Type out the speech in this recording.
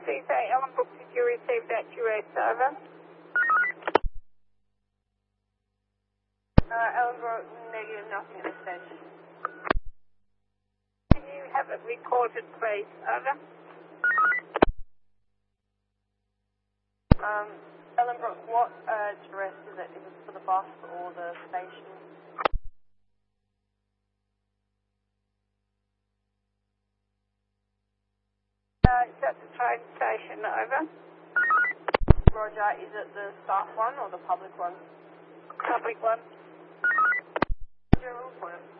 CJ Ellenbrook, did you receive that US? Over. Ellenbrook, negative, nothing at the station. Can you have it recorded, please? Over. Ellenbrook, what address is it? Is it for the bus or the station? It's at the train station. Over. Roger, is it the staff one or the public one? Public one. Roger, report it.